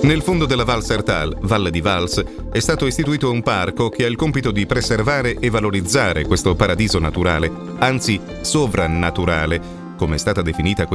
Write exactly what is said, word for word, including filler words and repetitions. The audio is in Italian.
Nel fondo della Val Sertal, Valle di Vals, è stato istituito un parco che ha il compito di preservare e valorizzare questo paradiso naturale, anzi sovrannaturale, come è stata definita